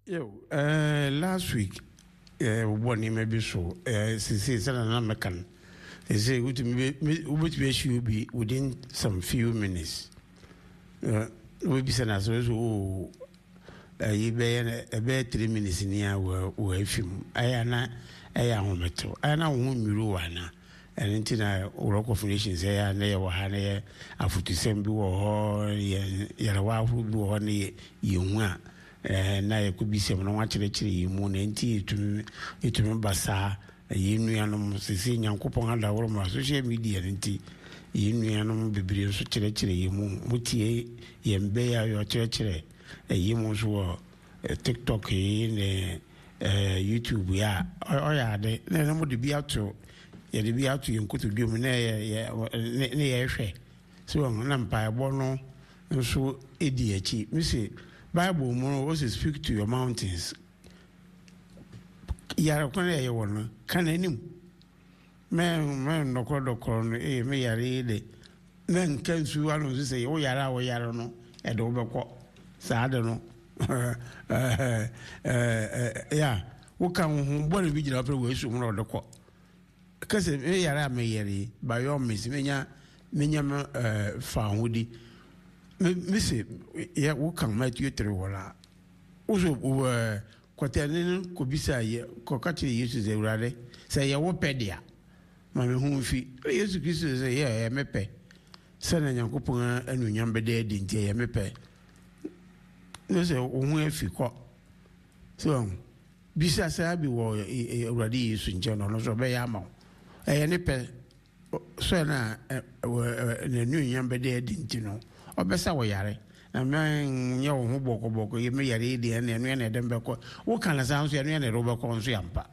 Last week, one maybe so, since I American, they say, would be be within some few minutes. We be sent as well, you be a 3 minutes in here where film. I am metal. I know whom you are. And until I work of nations, I never had a foot to send you or Yarawa who do only you. Na ya could be some no watch actually moon and tea to remember sa a union sissing and coupon under our social media and tea union be so actually mutie yembea your church a yimos war TikTok in YouTube ya or ya de no more be out to be out to you to do me so I'm by bono so ADHD Missy Bible more also speak to your mountains. Yara kwana ya wana kana nim. Men no kodo kono me yare de. Men kansu anu say o yara no e do beko saade no. Yeah, wo kan ho bo bi gira pre we su mo do ko. Kase me yara me yare by your miss menya fa hodi. Missy, yeah, who can make you through wala. Also, Quaternin could be say, Cocati uses a rally, say, ya wopedia. Mammy whom feet, yes, kisses a year, mepe. Son and Yankopon and Yamba dead in tea, mepe. No, say, if you caught. So, besides, I be already using general, so by ammo. A nipe, so now, a new Yamba dead in know. Obesa wo yare na men ye wo boko ye me yare di na enu na dem beko wo kan na sanso enu na ro beko nso yampa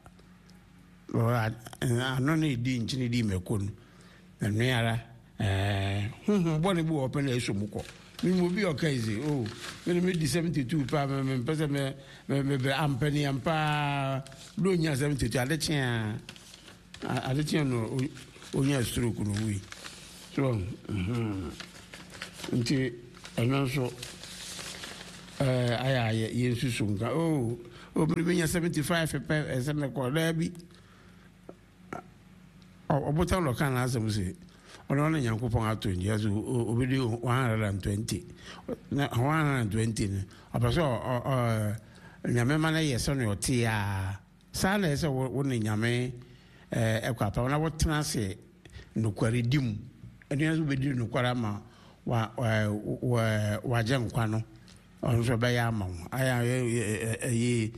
ano na di nchini di mekonu enu yara boni bu open na eso muko mi mo bi okazi me di 72 pa me pese me ampani ampa do nya 72 ade tia no onya stroke no wi so nti anonso aya yesu sunga obribenya 75 pe eseme ko labi obotan lo kan azem se ono na Nyankopon atonji azu obedi 120 na 120 ne abaso nyame mana yeso no otia sa na ese wo ne nyame ekwapa na wotena se nokware dim enu azu bedi nokwara ma wa jenkwa no onso be ya ma aya ye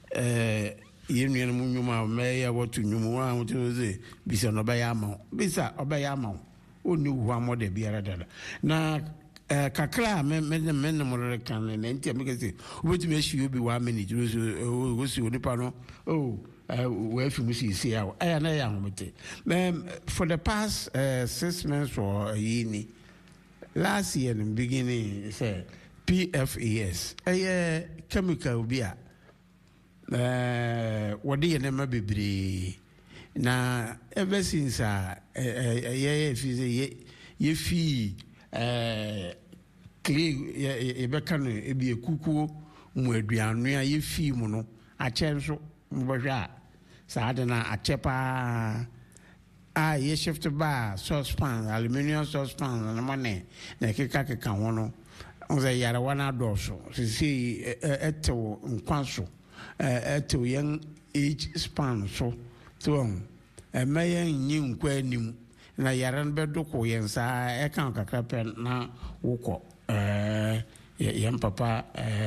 nunu nyuma me ya wotu nyumu wa wotu ze bisa no be ya ma bisa obe ya ma oni hu amode biara dada na kakra me mo rekan na ntia me kese obetu me shi obi 1 minute wo si onipa no we fi musi si ya aya na ya homete for the past 6 months or a year last year in the beginning say PFAS chemical bia what the name bebre na ever since ye fi clay ye beka no e bi ekukuo mu aduanu ya ye fi mu no ache nso mbahwa saade na ache pa ye shift ba saucepan aluminium saucepan na money na keka hono onze yara wana doso si eto nkwanso eto yen each span so mayen nyi nkwa anim na yara no bedoko yen sa kan kakra pe na wukọ yen papa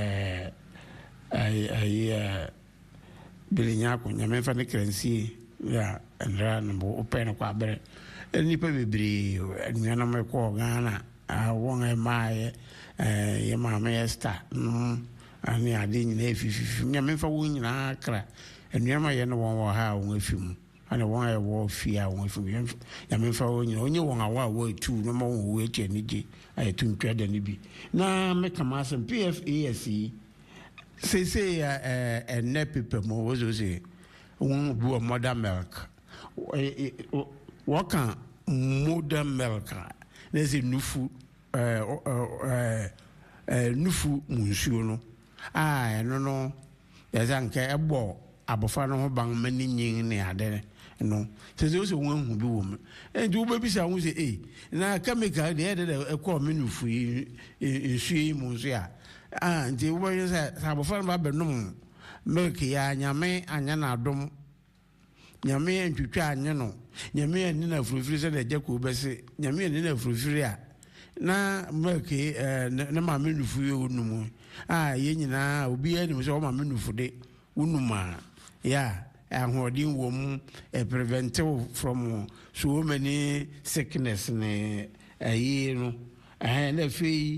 bilinya ko nyame fa ne kransi ya ndra no open kwa bere nipa bebiri anuana me ko Ghana won e maaye ye maame esta ani ade nyina efififi nyame fa wo nyina akra anuama ye no won wo ha won afim ana won e wo fia won afim nyame fa wo nyina onye won awa wo etu no ma won wo eche ni je ayetu ntwa da ni bi na me kama asem PFAS say ne people mo wo say won bu modern milk what can modern milk there's a nufu nufu munsuo no no yazanka ebo abofra no ho ban mani nyin ne ade no se se so won hu bi wo mu enti wo bi sa hu se na chemical de e ko menufu yi mu so ya enti wo bi sa abofra no ba benum milk ya nyame anya na adom nyame ntwitwa anye no nyame ani na furufuru se de jako bese nyame ani na furufuru a na milk na ma menufu yi onumu ye nyina obi ani so ma menufu de unuma ya ahoɔden wom prevent from so many sickness ne no na fei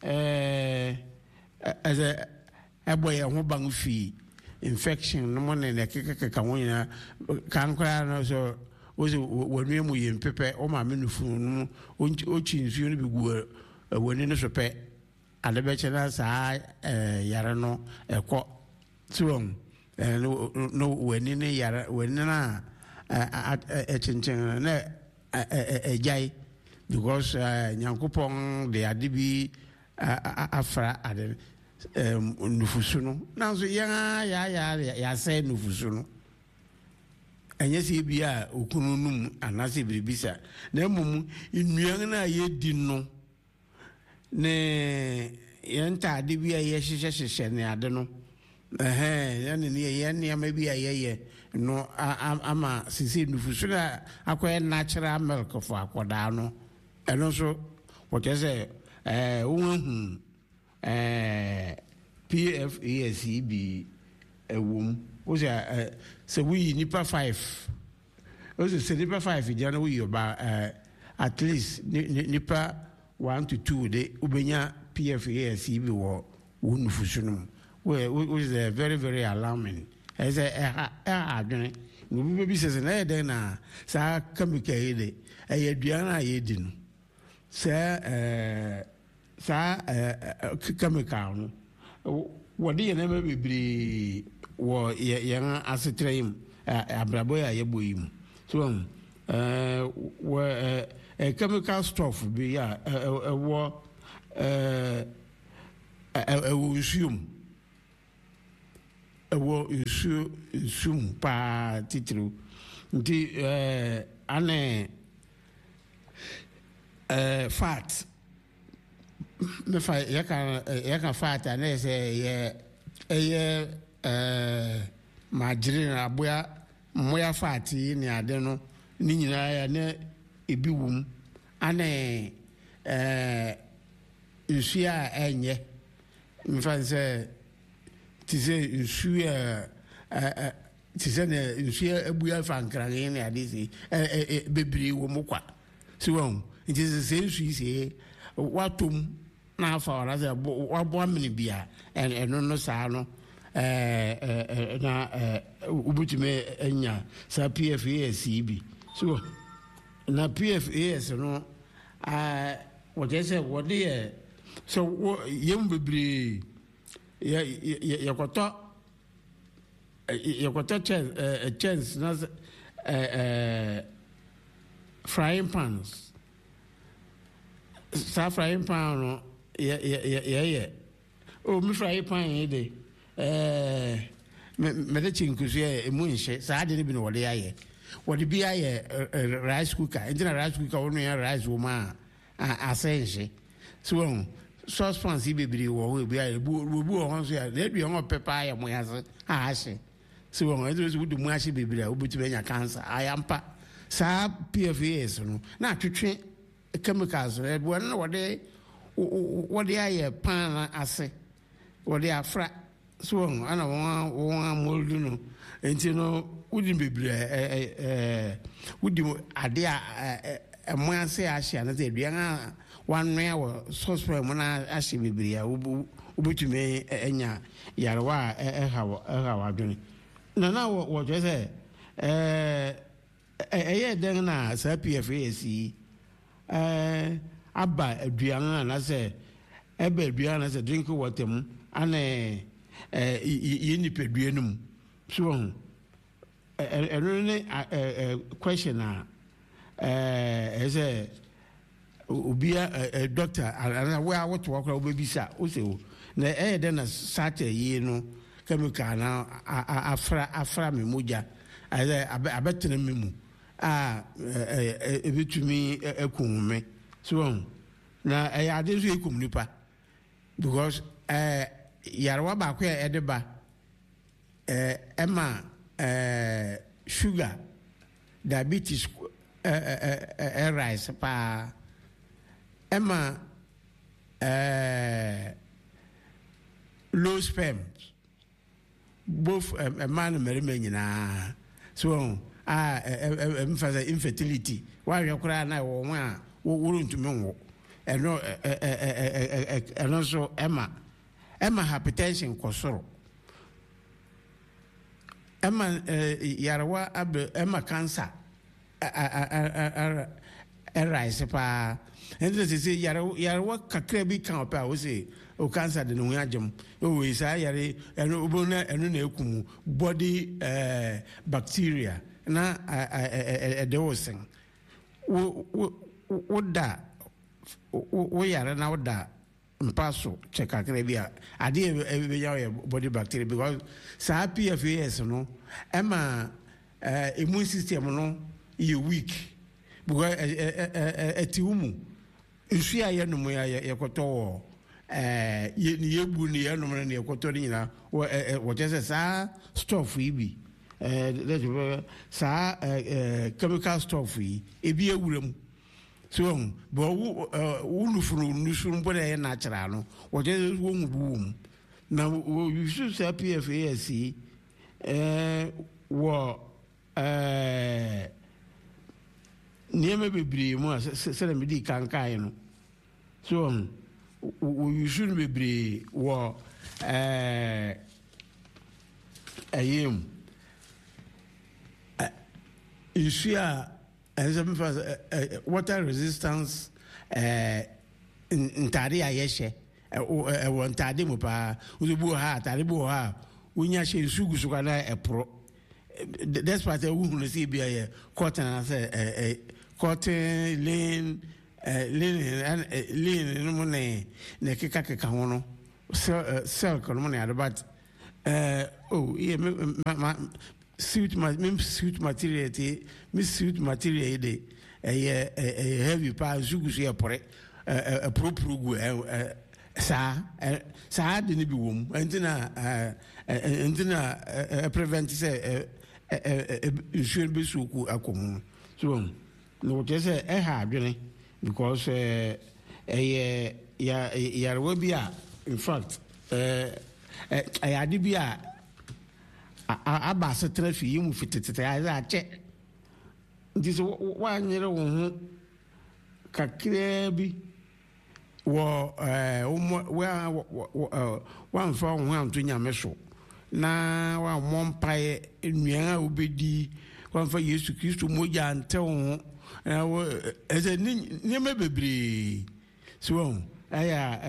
as a boy ho bang fi infection no money na keka ho nyina kan kra no so wonu mu yem pepe o ma menufu no o chinsu no bi gu woni no so pe ade be chena sa yare no ekɔ so no wani ne yara wani na chinchin na jai because nyankopon de ade bi afra ade nufusu no na so ya say nufusu no enye se bi a okunu num anase biribisa na mum nnuan na ye di no ne yenta ade bi a ye hyehyehye ne ade no yani ni yani maybe aye no ama sisi nufusu na akoye natural milk for akoda no eno so what you say won PFASB ewum o say so we nipa 5 o say nipa 5 dia na we yoba at least nipa 1 to 2 de ubenya PFASB wo nufusu no which is very, very alarming. As a drink, no be says an idea na sa chemical a diana yedin. Sa chemical. What do you never be war young acetrame abraboya yabuim. So, a chemical stuff be a war a assume. Ewo insum pa titru nti ane fat me fa yaka fat ane se ye margarine aboya moya fat ni ade no ni nyina ya ne ebi wum ane nsu a enye me fa se tise nsu tise na nsu abuya fankran ne ade si bebiri wo mokwa si won nti se nsu si watom na afa ora se wabo amini bia eno no saa no na ubutime enya sa PFAS bi so na PFAS no what they say what they so yem bebiri yakoto chance na frying pans sa frying pan no o mi frying pan yi de me de chinkusu emu nhye sa ade ne bi no wode aye wode bi aye rice cooker entina rice cooker wonu ya rice wo ma asenje so saucepan si bebiri wo bi aye bu wo so ya de duan o pepper aye mo ya se ahye so wo ezo so du mu ahye bebiri a obuti benya cancer ayampa sa PFAS no na twetwe chemicals e bo na wode aye pan ase wode afra so ana won moldu no enti no wudi bebiri wudi ade a mo ase ahye na te duan one way or saucepan mo na ahye bebiri a obutumi enya yarwa ha adwene na wo je say den na sa PFAS aba aduan na say eba aduan na say drink water mu ana yini peduanum so question is a ubia doctor and where what work will be sa o se o na den na sate yi no chemical na afra me moja abetene me mu ebetumi ekum me so na ade so ekum nipa because yarwa ba ko edeba ema sugar diabetes rise pa ema low sperm both a man and marry nyina so emphasize infertility why you cry na wo a wo ntumi wo eno so ema hypertension kosoro ema yarwa ema cancer rise pa and this is yarwa kakra bi kan pa wo say o cancer de no agem o we say yare eno obona eno na ekumu body bacteria na de wosen wo da wo yare na wo da mpaso check kakra bi a ade e ya body bacteria because sa PFAS no ema immune system no ye weak because etiumu nsu ya no mo ya koto ye bu ni ya no mo na koto ni na wo just sa stuff ibi sa chemical stuff yi ebi ewuram so bo wo nufuru nusu mbo na natural no wo just wo ngubum na you should say PFAS wo nieme bebre mu se na medi kankai no so you should bebre wo ayem issue water resistance ntade ayehye wo ntade mu pa ubu ha tade bu ha wonya hye sugu suga na epro that's part of who see be a cotton and say cotton lean no money ne keka hono silk no money but oh yeah suit material de heavy pa sugu so epre progu sa de ne bi wom entina prevent say should be suku akomu so no te say ha adwene because yarwa bi a in fact ayade bi a aba se trafi yimu fitete ya che this one nyere wo hu kakra bi wo one for one to nyameso na wa mompae nnuan a obedi wa fa Yesu Kristo moja antewo na wo eze ni bebre so aya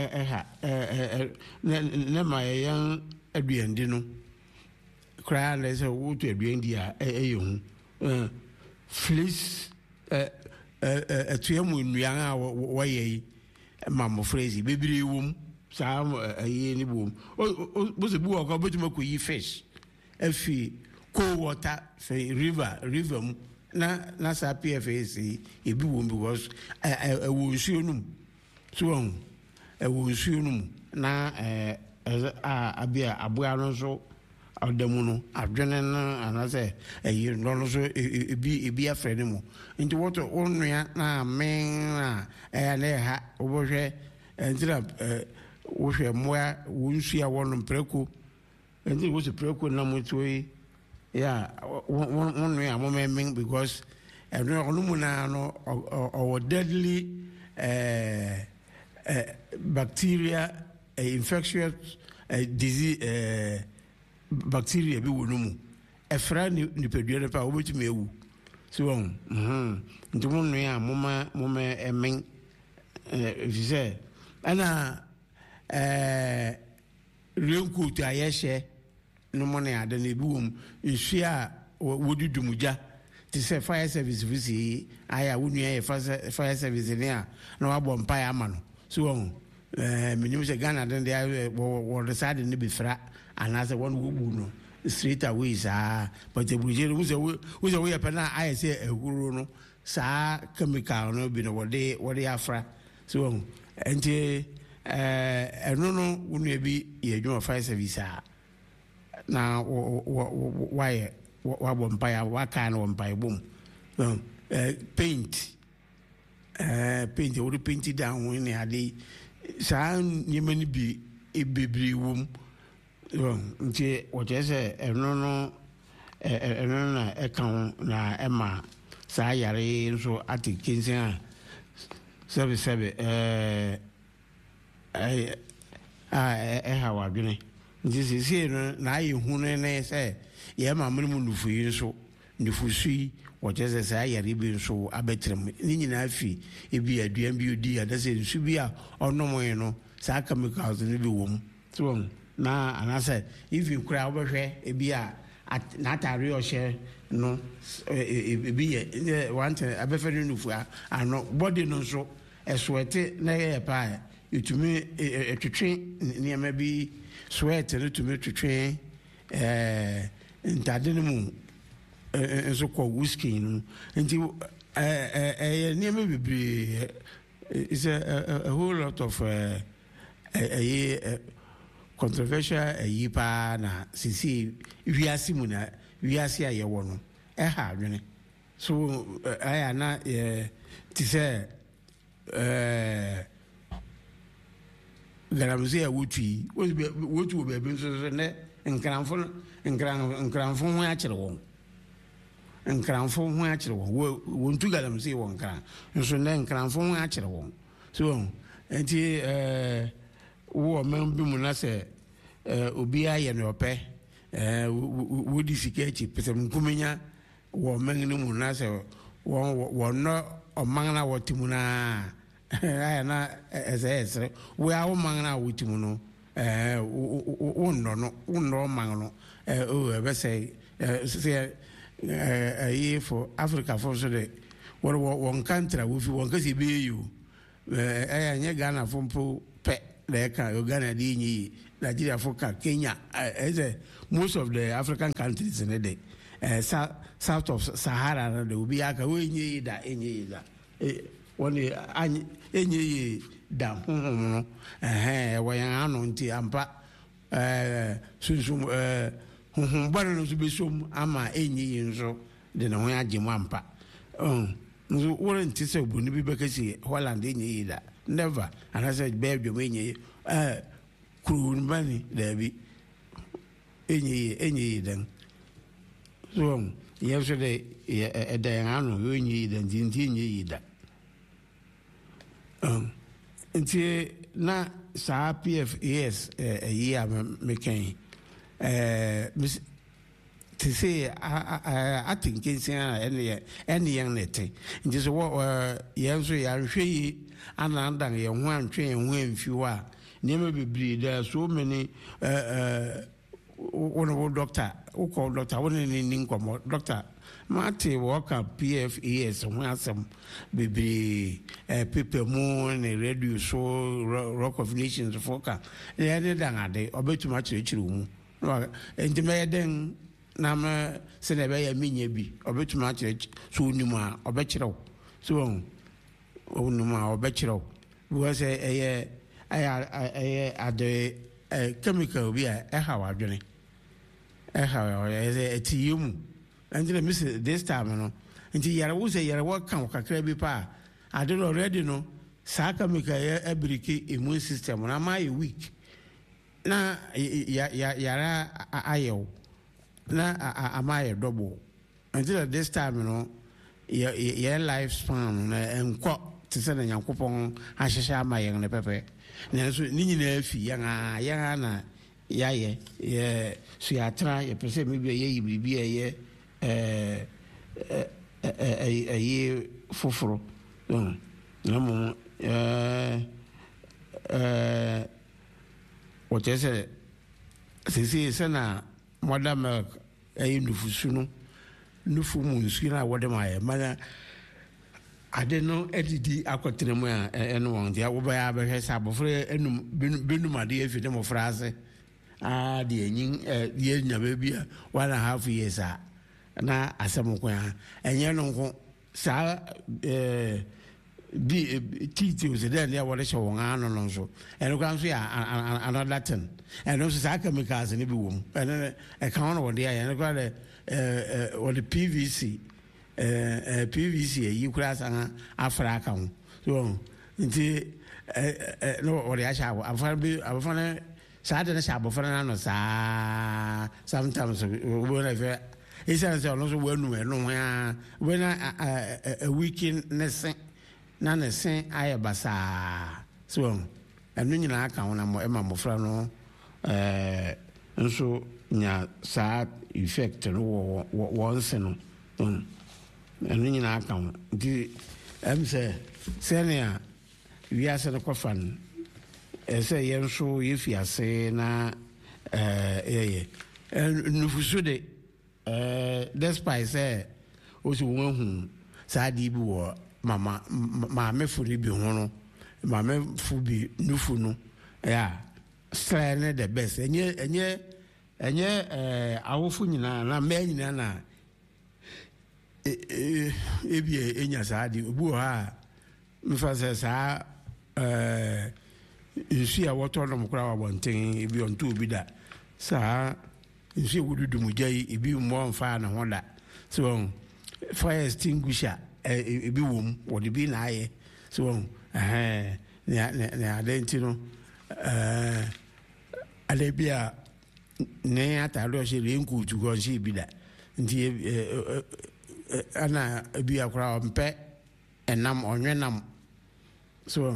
na ma yan aduande no kra le se wo to aduandi a eyehu fleece atuamu nnuan a wo ye mamo phrase bebre wom sa aye ni bom o se bu ko betuma ko yi fish efi cold water say river na sa PFAS ebi wom because wo nsuonum so wo nsuonum na abia aboa no so adamu no adwene na anase aye no so ebi afrene mu nti woto onua na men na na ha obohwe entira wo hwe moa wo nsu a wono preko enti wo se preko na motoi ya wonu ya mo men because no mu na no or deadly bacteria infectious disease bacteria bi wonu mu efra ni pedua pa wo betumi ewu so nti wonu ya mo men if you say ana renku to ayehye no money ade na ebi wom nsu a wodi dumuja ti say fire service visi aya wonu ya fire service ni a na wabo mpa ya ma no so minimum say Ghana then they were decided to be fra and as one who no straight away but the Brazil who's a way up and I say a guru no sa chemical no be no what they afra so and no when be your fire service now why what kind of vampire boom paint already painted down when they had the sound you may be a baby womb. What is a no account na Emma Sayari so at the Kinsia 77 how are you? This is here now you who say, yeah, my money for you so. Nufusi whatever say ya ribi so abetrem ni nyina afi ebi aduan bi odi adase nsu bi a ono mo no sa chemicals ni bi wom so na anase if you kura obehwe ebi a na tare o hye no ebi ye want abefe nufu ano body no so eswete na ye pa itumi etwetwe ni ma bi sweat no tumi twetwe ntade no mu so called whiskey no until near me be is a whole lot of controversial yipa na sisi wiase mu na wiase aye wo no ha dwene so aya na ti se garamze ya wuti wotu be bi so ne nkranfo ho a kire wo nkranfo ho a kire wo wontu galamze wo nkran nso ne nkranfo ho a kire wo so enti wo man bi mu na se obi aye no pe wodi sikechi pese mkumenya wo man ni mu na se wo no o man na wotimu na aya na ese we a wo man na wotimu no unno man no be say for Africa for so de one country we fi one kasi be you anya Ghana for pe leka Uganda di nyi Nigeria for Kenya most of the African countries in the south of Sahara they will be aka we nyi da enyi da one enyi da no wayan anu nti ampa sunsum baro no be som ama enyi nso de no ho agemu ampa nso warrant say obuni bi bekasi Holland enyi da never and I said baby enyi kurun bani da bi enyi dan so yeso de edan anu enyi dan tinti enyi da nti na sa PFAS year making to say I think it's any young netting just what yes we are sure and landing your one train when few are never be breed there are so many one doctor who called doctor one in income doctor Marty Walker PFAS when some baby people moon and radio show Rock of Nations forecast they had it down they obey too much rich room and the maiden Nama Senebaya Minibi obey too much so numa or betchero so numa or betchero was a chemical be a how journey a tea and then miss this time no until yara was a yara work can kakra pa I don't already know saka mika ebriki immune system na my weak na yara ayo na amaye double until this time no your lifespan na enko to say na yankopon ahihye amaye ne pepe na so ni nyina fi yanga na yaye ye so ya tra ye pese me bi ye bibi ye foforo no what is it sisi na madam nufusu no nufu mu nsu na wode ma mana ade no edidi akɔtena mu a ɛno wɔn deɛ wobɛyɛ abɛhwɛ sɛ abɔfra enum benum ade efi ne mmɔfra ase de enyin yɛ nya baabi a 1.5 years a na asɛm ko a ɛnyɛ no nko saa details dɛ ne wɔde hyɛ wɔn ano no nso ɛno kora nso yɛ another thing ɛno nso saa chemicals ne bi wɔ mu ɛno ɛka ho no wɔde ayɛ ɛno kora dɛ wɔde PVC yi kura san afra aka ho so nti no wɔde ahyɛ abɔfra no saa de no hyɛ abɔfra no ano saa sometimes wɔbɛn na fɛ ɛsiane sɛ ɔno nso wɔanu ɛno ho a wɔbɛn a weekend ne se na ne se ayɛ basaa so ɛno nyinaa aka ho na ɛma mmɔfra no nso nya saa effect no wɔn se no ɛno nyinaa aka ho nti ɛm sɛ sɛnea wiase no kɔfa no ɛsɛ yɛn nso yɛfi ase na ɛyɛ nufuso de despite sɛ ɔsi wɔn ahu saa de bi wɔ maamefo no bi ho no maamefo bi nufu no ɛyɛ srɛ ne the best ɛnyɛ awofo nyinaa na mmaa nyinaa na ebi enya saa de obi wɔ ha a mfa sɛ saa nsu a wɔtɔ nom koraa wɔ abɔnten ebi ɔnto obi da saa nsu a wodudu mu gya yi ebi mmɔ mfa ne ho da so fire extinguisher ebi wɔ mu wɔde bi na ayɛ so ne ade nti no ade bi a ne atade ɔhyɛ raincoat kɔ nhyɛ bi da nti ana ebi akora ɔmpɛ ɛnam ɔnwe nam so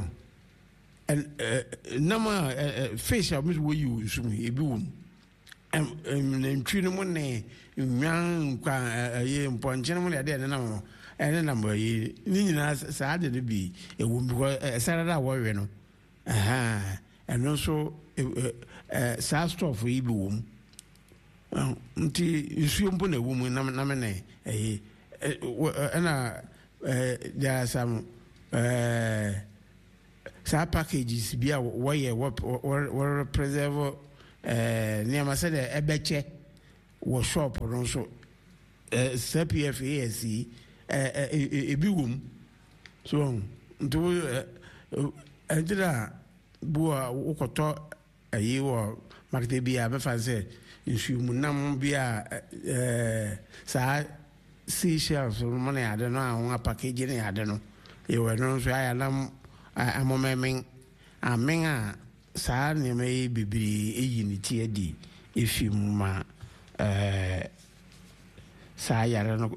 nam a fish a wɔn wɔyi wɔ nsu mu ebi wɔ mu ntwi no mu ne nwan nkwa ɛyɛ mpɔnkye no mu ne adeɛ ɛne nam ɛyɛ ne nyinaa saa de no bi ewu mu because ɛsɛrɛ da wɔwɛ no ɛno nso saa stuff yi bi wɔ mu nti nsuo mpo na ewu mu nam ne ɛyɛ ɛna there are some saa packages bi a wɔyɛ preserve nneɛma sɛ deɛ ɛbɛkyɛ wɔ shop no nso CPF ASC ebi wɔ mu so nti ɛnti na bu a wokɔtɔ ɛyi wɔ market bi a bɛfa sɛ nsuomunam bi a saa seashells no ne ade no a wɔn package ne ade no yɛwɔ no nso ayɛ nam amomɛmen amen a saa nneɛma yi bebree eyi ne ti adi efi mu ma saa yare no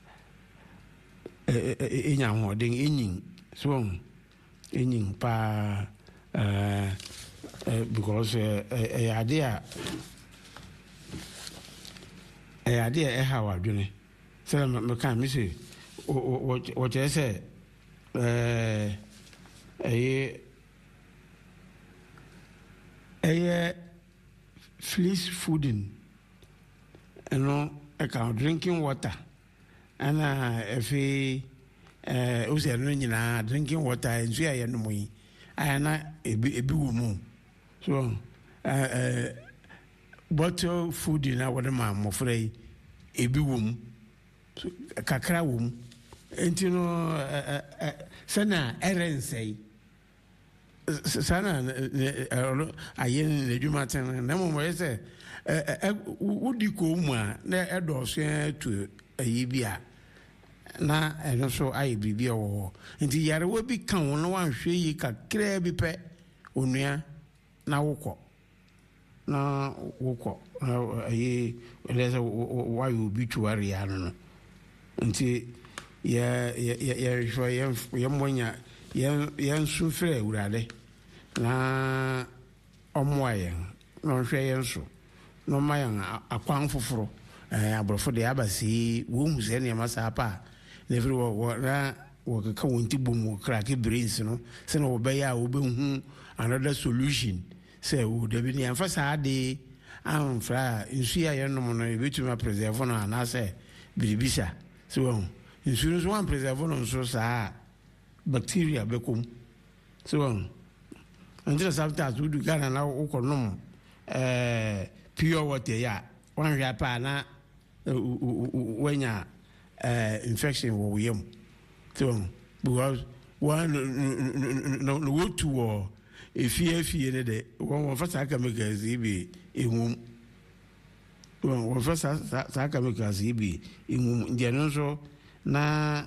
enya ahoɔden enyin so enyin paa because ɛyɛ ade a ɛha wɔ adwene sɛ meka me sɛ wɔkyerɛ sɛ ɛyɛ fleece fooding ɛno ɛka drinking water ɛna ɛfei wosɛ ɛno nyinaa drinking water nsu a yɛnom yi ayɛ na ebi wɔ mu so bottle fooding a wɔde ma mmɔfra yi ebi wɔ mu kakra wɔ mu nti no sɛna ɛrensɛe sana ayɛ n'adwuma tene na mmom ɛyɛ sɛ wodi kɔn mu a na ɛdɔɔso atu ayi bi a na ɛno so ayɛ biribi a wɔ hɔ nti yarewa bi ka wo no wanhwɛ yi kakraa bi pɛ onua na wokɔ ayi ɛdɛ sɛ wayɛ obi tuwareɛ ano no nti yɛhwɛ yɛmmɔnya yɛnso frɛ awurade na ɔmmoa yɛn na ɔnhwɛ yɛn so na ɔma yɛn akwan foforɔ aborɔfo deɛ aba sei wɔhu sɛ nneɛma saa pa a na ɛfiri na wɔkeka wɔn ti bom wɔ krake brains no sɛna wɔbɛyɛ a wɔbɛhu another solution sɛ dabi ne yɛmfa saa de amfra a nsu a yɛnom no yɛbɛtumi apreserve no anaasɛ biribisa sɛ wahu insurance one preserve no so sa bacteria bekom so until sometimes we do Ghana na ukonom pure water ya one hwa pa na wenya infection wo yam so because one no to efie ne de won fasa chemicals ibi ehum won fasa chemicals ibi ehum de no so na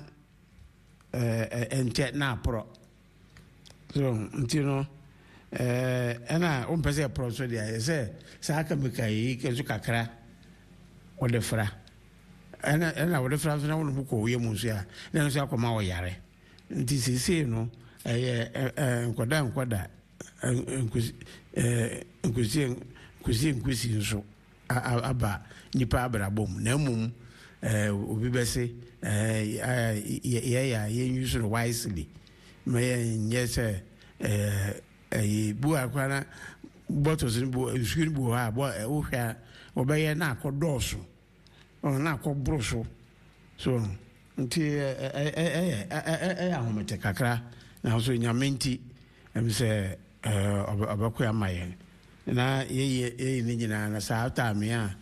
ente na pro so ntino ana on pese pro so dia say sa chemical yi ke so kakra o de fra ana o de fra na won buko ye mu so ya na so akoma wo yare nti sisi no nkwada nkusi nso aba nipa abrabom na mum obi bese ya use it wisely may yes bu akwana bottles bu screen bu ha bo o hwa obeye na akodoso na akobroso so nti ahomete kakra na so nyamenti em se abakwa amaye na ye ni nyina na sa ta me a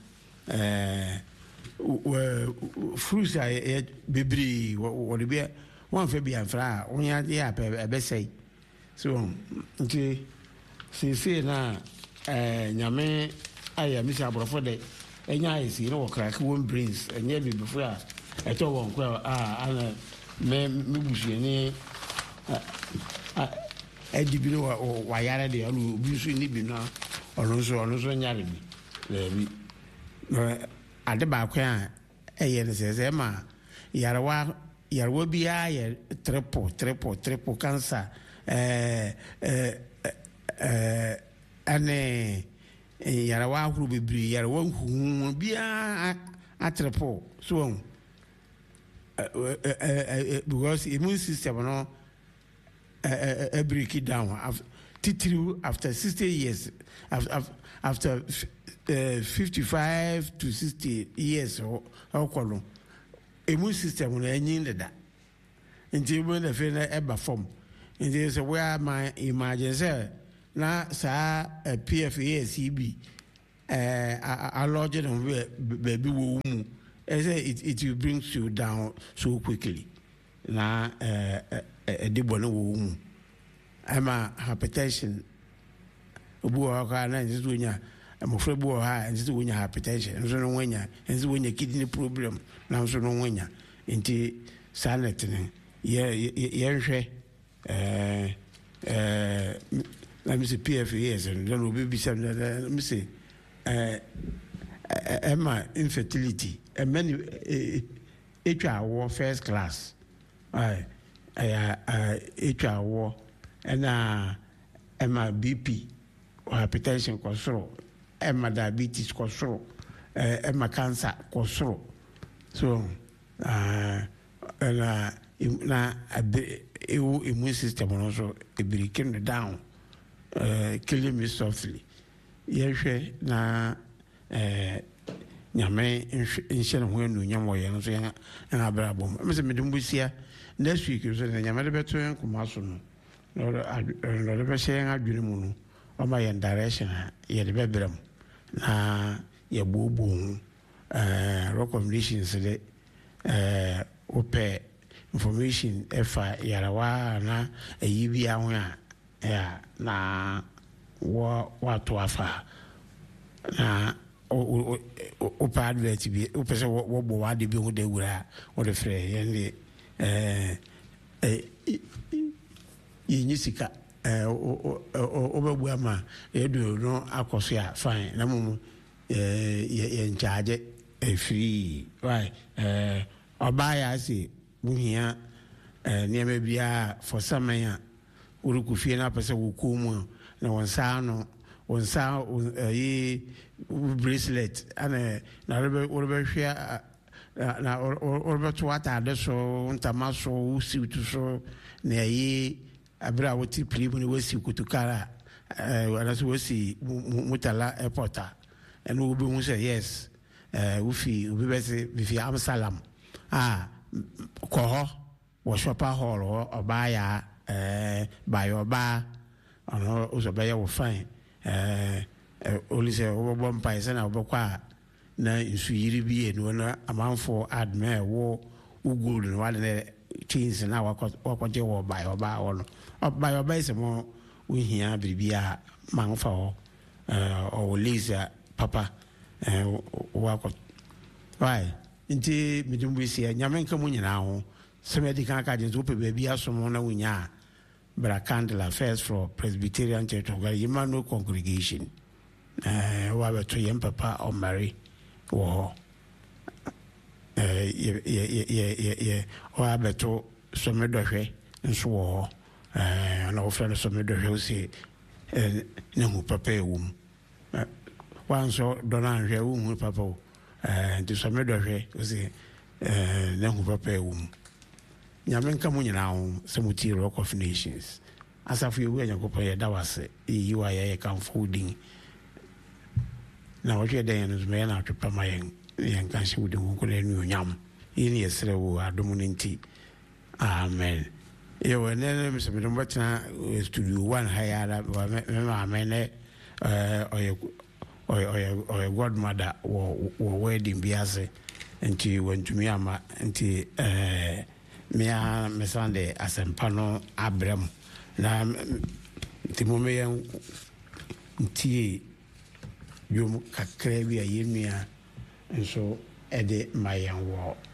fruits a bibri wo de bia won fa bia fra onya ya be sei so nti se na nyame aya mi sa brofo de enya isi no crack one brains enya bi before a eto won kwa ana me busu ni edibi no wa yare de alu busu ni bi na ono so nyare bi le bi ade ba kwa eye ne se ma yarwa biya ya triple cancer ane yarwa huru bibiri yarwa hu biya a triple so because immune system no break it down after 60 years after 55 to 60 years or kolon immune system no enyin da nti when the fe na eba form nti say where my imagine say na sa PFACB allergen on baby wo mu it will bring you down so quickly na de bono wo mu ama hypertension obu ha na nzi nya amofre bu ha nzi nya hypertension nzo no nya nzi nya kidney problem na nzo no nya nti sanet ne ye nhwe let me say PFAS and then we be some let me say Emma infertility and many HR war first class HR war and Emma BP or hypertension control Emma diabetes control Emma cancer control so and na immune system also breaking down killing me softly yehwe na nyame nhye no enu nyamo ye no so ya na abrabom me se medumbusia next week so na nyame de beto en kumaso no no de be she en adwene mu no o ma ye direction ye de bebrem na ye bobo recommendations de ope information efa yarawa na ayibi ahun a ya na wa to afa na o pa advert bi o pese wo bo wa de bi ho de wura o de frɛ yende yinyisika o bebu ama edu no akoso ya fine na mumu ye charge free right obaya si buhia niame bia for samanya urukufie na pese wukumu na wonsa no wonsa bracelet ana na orbe hwea na orbe to atade so ntama so usi so na yi abra woti primu ni wasi kutukara ana so wasi mutala airporta and we be say yes ufi ubi bese bifi Amsalam koho wo shopper hall or buy by your bar ono also buy your fine only say over one price na obokwa na nsu yiri bi enu na amanfo adme wo ugulu no wale chains na wakoje wo buy your bar ono buy your bar se mo we hia bibia manfa ho o Lisa papa wako why nti midumbusi nyame nka mu nyina ho se me di kan ka je zo pe bia asomo na wunya Bra Candela First Floor Presbyterian Church of God Emmanuel Congregation wa be to yem papa o Mary wo wa be to so me dohwe nso wo na wo fra so me dohwe o se ne hu papa ewum wanso dona hwe wo hu papa o nti so me dohwe o se ne hu papa ewum nyame nka mu nyina ho se muti Rock of Nations asafu yewu enyakopo ye dawase yiwa ye kan folding na wohwe den no me na atwepa mayen yen kan se wudi hu ko le nu nyam yini yesre wo adom nti amen yewe ne me se me mbotena studio 1 hayala me ma amene oye godmother wo wedding biase nti wantumi ama nti mea mesande asempano abrem na timome yan ntie yom kakra bi ayenua nso ede mayen wo